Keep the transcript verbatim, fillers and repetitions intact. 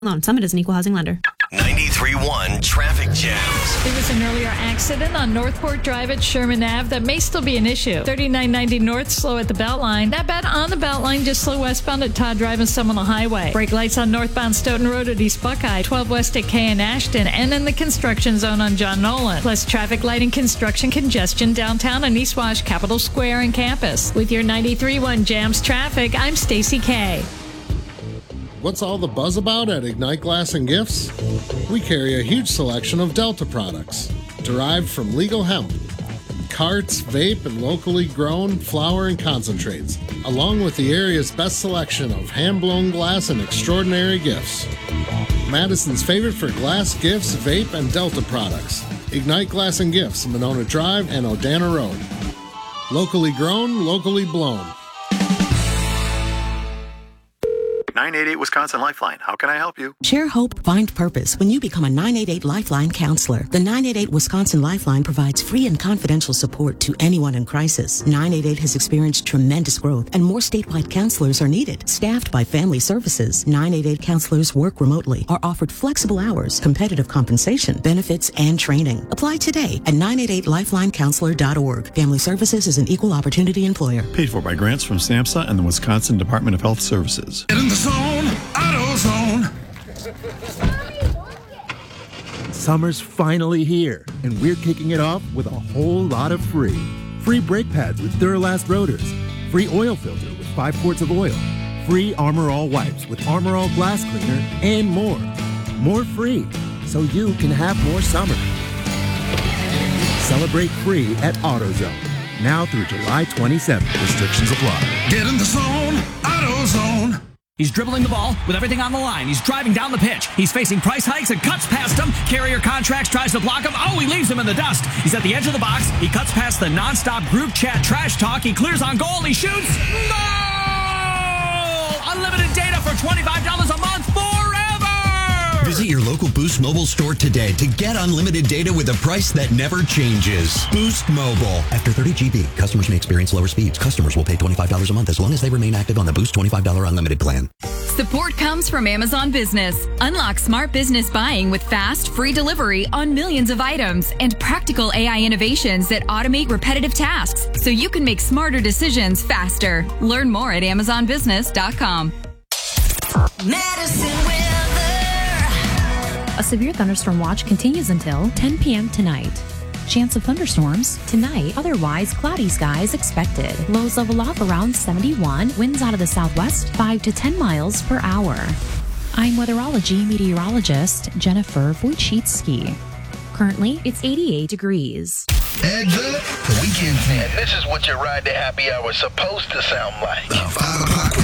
Loan. Summit is an equal housing lender. ninety-three point one Traffic Jams. There was an earlier accident on Northport Drive at Sherman Avenue that may still be an issue. thirty-nine ninety North, slow at the Beltline. That bad on the Beltline, just slow westbound at Todd Drive and Seminole Highway. Brake lights on northbound Stoughton Road at East Buckeye, twelve west at K and Ashton, and in the construction zone on John Nolan. Plus traffic light and construction congestion downtown and East Wash, Capitol Square, and campus. With your ninety-three point one Jams Traffic, I'm Stacy Kay. What's all the buzz about at Ignite Glass and Gifts? We carry a huge selection of Delta products, derived from legal hemp, carts, vape, and locally grown flower and concentrates, along with the area's best selection of hand-blown glass and extraordinary gifts. Madison's favorite for glass, gifts, vape, and Delta products. Ignite Glass and Gifts, Monona Drive and Odana Road. Locally grown, locally blown. nine eight eight Wisconsin Lifeline. How can I help you? Share hope, find purpose when you become a nine eight eight Lifeline counselor. The nine eight eight Wisconsin Lifeline provides free and confidential support to anyone in crisis. nine eight eight has experienced tremendous growth and more statewide counselors are needed. Staffed by Family Services, nine eight eight counselors work remotely, are offered flexible hours, competitive compensation, benefits, and training. Apply today at nine eight eight lifeline counselor dot org. Family Services is an equal opportunity employer. Paid for by grants from SAMHSA and the Wisconsin Department of Health Services. Get in the zone, AutoZone. Summer's finally here, and we're kicking it off with a whole lot of free. Free brake pads with Duralast rotors. Free oil filter with five quarts of oil. Free Armor All wipes with Armor All glass cleaner, and more. More free, so you can have more summer. Celebrate free at AutoZone. Now through July twenty-seventh. Restrictions apply. Get in the zone, AutoZone. He's dribbling the ball with everything on the line. He's driving down the pitch. He's facing price hikes and cuts past him. Carrier Contracts tries to block him. Oh, he leaves him in the dust. He's at the edge of the box. He cuts past the nonstop group chat trash talk. He clears on goal. He shoots. Goal! Unlimited data for twenty-five dollars a month forever! Visit your local Boost Mobile store today to get unlimited data with a price that never changes. Boost Mobile. After thirty gigabytes, customers may experience lower speeds. Customers will pay twenty-five dollars a month as long as they remain active on the Boost twenty-five dollars unlimited plan. Support comes from Amazon Business. Unlock smart business buying with fast, free delivery on millions of items and practical A I innovations that automate repetitive tasks so you can make smarter decisions faster. Learn more at amazon business dot com. Madison weather. A severe thunderstorm watch continues until ten p.m. tonight. Chance of thunderstorms tonight, otherwise cloudy skies expected. Lows level off around seventy-one, winds out of the southwest five to ten miles per hour. I'm weatherology meteorologist Jennifer Wojcicki. Currently, it's eighty-eight degrees. Heads up, the weekend's in. And this is what your ride to happy hour is supposed to sound like. Uh, five o'clock